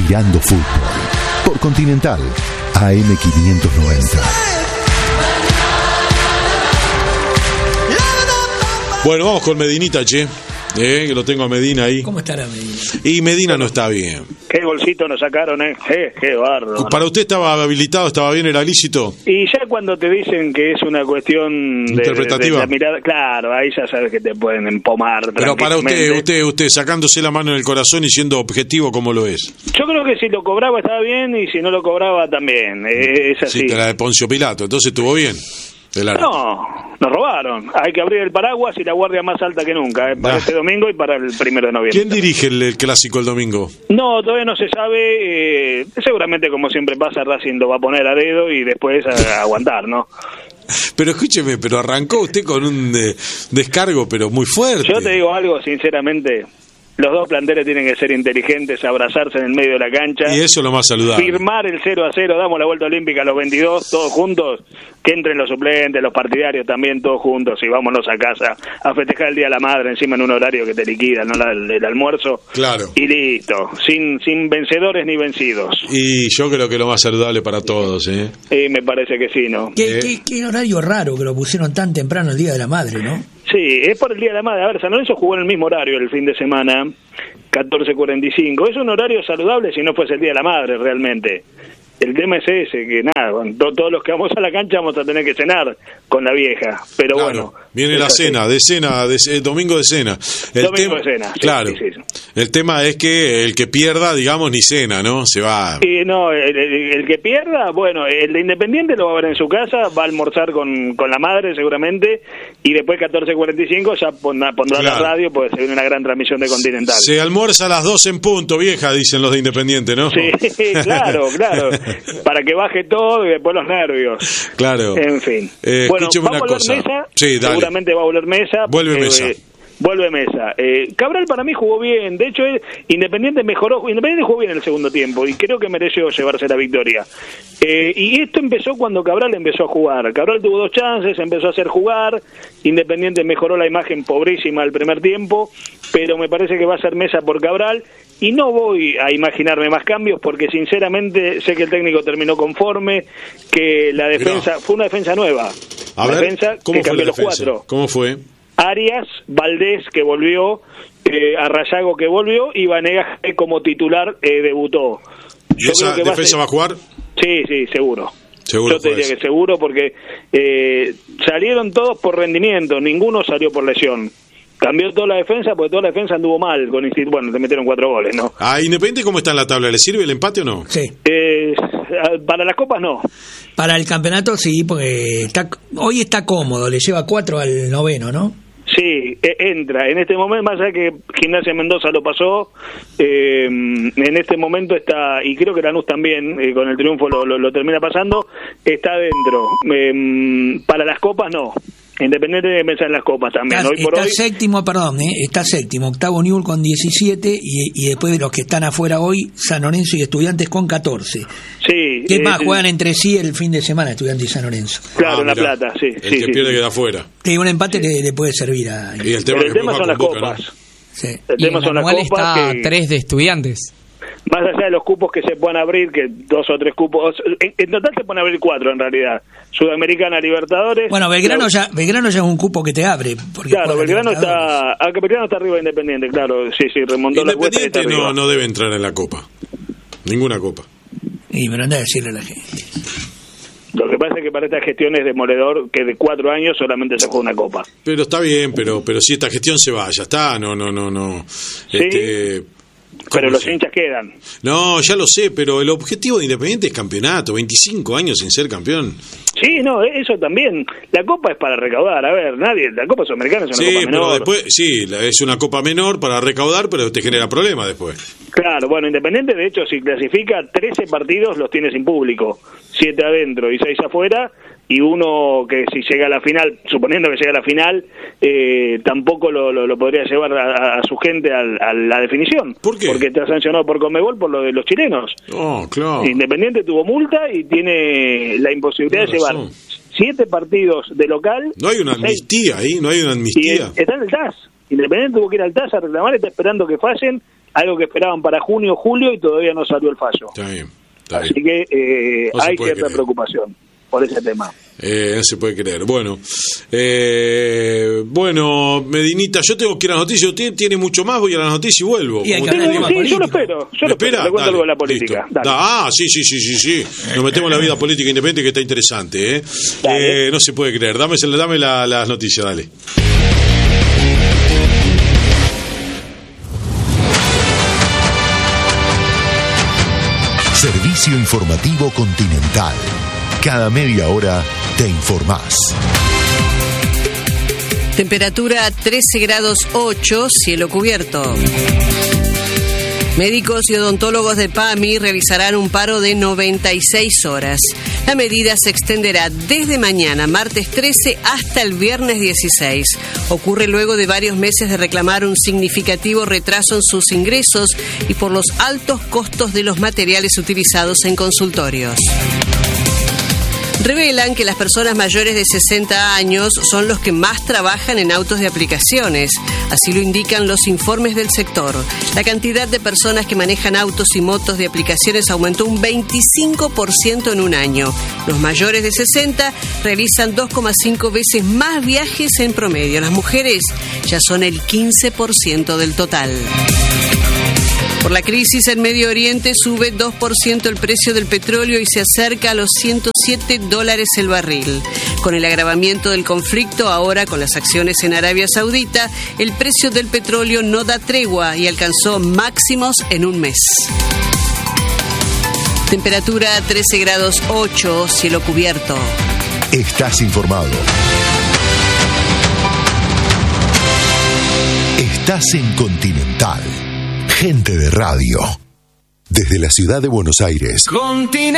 Mirando Fútbol por Continental AM 590. Bueno, vamos con Medinita, che. Que lo tengo a Medina ahí. ¿Cómo estará Medina? Y Medina no está bien. ¿Qué golcito nos sacaron, qué barro. ¿Para usted estaba habilitado, estaba bien, era lícito? Y ya cuando te dicen que es una cuestión interpretativa, de la mirada, claro, ahí ya sabes que te pueden empomar. Pero para usted sacándose la mano en el corazón y siendo objetivo, ¿cómo lo es? Yo creo que si lo cobraba estaba bien y si no lo cobraba también, es así. Sí, te la de Poncio Pilato, entonces estuvo bien. No, nos robaron. Hay que abrir el paraguas y la guardia más alta que nunca, para este domingo y para el 1 de noviembre. ¿Quién dirige el clásico el domingo? No, todavía no se sabe. Seguramente, como siempre pasa, Racing lo va a poner a dedo y después a aguantar, ¿no? Pero escúcheme, pero arrancó usted con un descargo, pero muy fuerte. Yo te digo algo, sinceramente. Los dos planteles tienen que ser inteligentes, abrazarse en el medio de la cancha. Y eso es lo más saludable. Firmar el 0-0, damos la vuelta olímpica a los 22, todos juntos. Que entren los suplentes, los partidarios también, todos juntos. Y vámonos a casa a festejar el Día de la Madre, encima en un horario que te liquida, ¿no? El almuerzo. Claro. Y listo, sin vencedores ni vencidos. Y yo creo que es lo más saludable para todos, ¿eh? Y me parece que sí, ¿no? Qué horario raro que lo pusieron tan temprano el Día de la Madre, ¿no? Sí, es por el Día de la Madre. A ver, San Lorenzo jugó en el mismo horario el fin de semana, 14:45. Es un horario saludable si no fuese el Día de la Madre realmente. El tema es ese, que nada, todos los que vamos a la cancha vamos a tener que cenar con la vieja, pero claro, bueno. Viene la cena, domingo de cena. Domingo de cena, sí, claro. Sí. El tema es que el que pierda, digamos, ni cena, ¿no? Se va. Y no, el que pierda, bueno, el de Independiente lo va a ver en su casa, va a almorzar con la madre seguramente, y después 14:45 ya pondrá claro la radio, porque se viene una gran transmisión de Continental. Se almuerza a las 2 en punto, vieja, dicen los de Independiente, ¿no? Sí, claro. Para que baje todo y después los nervios. Claro. En fin. Bueno, va a volver Mesa. Sí, dale. Seguramente va a volver Mesa. Vuelve Mesa. Vuelve Mesa. Cabral para mí jugó bien. De hecho, Independiente mejoró. Independiente jugó bien en el segundo tiempo y creo que mereció llevarse la victoria. Y esto empezó cuando Cabral empezó a jugar. Cabral tuvo 2 chances, empezó a hacer jugar. Independiente mejoró la imagen pobrísima del primer tiempo, pero me parece que va a ser Mesa por Cabral. Y no voy a imaginarme más cambios porque sinceramente sé que el técnico terminó conforme, que la defensa fue una defensa nueva. A ver, defensa ¿cómo que fue cambió la los defensa? 4. ¿Cómo fue? Arias, Valdés, que volvió, Arrayago, que volvió, y Vanegas, que como titular debutó. ¿Y esa defensa va a jugar? Sí, seguro. Seguro. Yo te diría que seguro porque salieron todos por rendimiento, ninguno salió por lesión. Cambió toda la defensa porque toda la defensa anduvo mal. Bueno, te metieron 4 goles, ¿no? ¿A Independiente cómo está en la tabla? ¿Le sirve el empate o no? Sí. Para las copas no. Para el campeonato sí, porque hoy está cómodo, le lleva 4 al 9º, ¿no? Sí, entra. En este momento, más allá que Gimnasia Mendoza lo pasó, en este momento está, y creo que Lanús también, con el triunfo lo termina pasando, está dentro. Para las copas no. Independiente de pensar en las copas también. Está séptimo, está séptimo, octavo Newell's con 17 y después de los que están afuera hoy, San Lorenzo y Estudiantes con 14. Sí. ¿Qué más? Juegan entre sí el fin de semana Estudiantes y San Lorenzo. Claro, en La Plata, sí. El que pierde queda afuera. Un empate le puede servir a... Y el tema son las copas. ¿No? Sí. El tema son las copas. Está 3 de Estudiantes. Más allá de los cupos que se puedan abrir, que 2 o 3 cupos, en total se pueden abrir 4 en realidad. Sudamericana, Libertadores. Bueno, Belgrano ya es un cupo que te abre. Claro, Belgrano está arriba de Independiente, claro. Sí, remontó la cuesta. Independiente no debe entrar en la copa. Ninguna copa. Y pero anda a decirle a la gente. Lo que pasa es que para esta gestión es demoledor que de 4 años solamente se juega una copa. Pero está bien, pero si esta gestión se va, ya está, no. ¿Sí? Pero los hinchas quedan. No, ya lo sé, pero el objetivo de Independiente es campeonato, 25 años sin ser campeón. Sí, no, eso también. La copa es para recaudar, a ver, la Copa Sudamericana es una copa menor. Pero después, es una copa menor para recaudar, pero te genera problemas después. Claro, bueno, Independiente de hecho si clasifica 13 partidos los tiene sin público, 7 adentro y 6 afuera, y uno que si llega a la final, suponiendo que llega a la final, tampoco lo podría llevar a su gente a la definición. ¿Por qué? Porque está sancionado por Conmebol por lo de los chilenos. Oh, claro. Independiente tuvo multa y tiene la imposibilidad de llevar 7 partidos de local. No hay una amnistía ahí, no hay una amnistía. Y está en el TAS. Independiente tuvo que ir al TAS a reclamar, está esperando que fallen algo que esperaban para junio, julio y todavía no salió el fallo. Está bien. Así que hay cierta preocupación por ese tema. No se puede creer. Bueno, Medinita, yo tengo que ir a las noticias. Usted tiene mucho más, voy a las noticias y vuelvo. Sí, yo lo espero. Yo le cuento algo de la política. Sí. Nos metemos en la vida política independiente que está interesante. No se puede creer. Dame las noticias, dale. Servicio informativo Continental. Cada media hora te informás. Temperatura 13 grados 8, cielo cubierto. Médicos y odontólogos de PAMI realizarán un paro de 96 horas. La medida se extenderá desde mañana, martes 13, hasta el viernes 16. Ocurre luego de varios meses de reclamar un significativo retraso en sus ingresos y por los altos costos de los materiales utilizados en consultorios. Revelan que las personas mayores de 60 años son los que más trabajan en autos de aplicaciones. Así lo indican los informes del sector. La cantidad de personas que manejan autos y motos de aplicaciones aumentó un 25% en un año. Los mayores de 60 realizan 2,5 veces más viajes en promedio. Las mujeres ya son el 15% del total. Por la crisis en Medio Oriente sube 2% el precio del petróleo y se acerca a los $107 el barril. Con el agravamiento del conflicto, ahora con las acciones en Arabia Saudita, el precio del petróleo no da tregua y alcanzó máximos en un mes. Temperatura 13 grados 8, cielo cubierto. Estás informado. Estás en Continental. Gente de radio. Desde la ciudad de Buenos Aires.